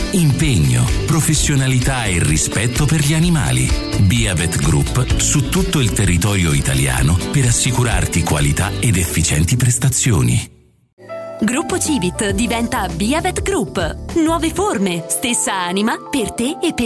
impegno, professionalità e rispetto per gli animali. Biavet Group su tutto il territorio italiano per assicurarti qualità ed efficienti prestazioni. Gruppo Civit diventa Biavet Group. Nuove forme, stessa anima per te e per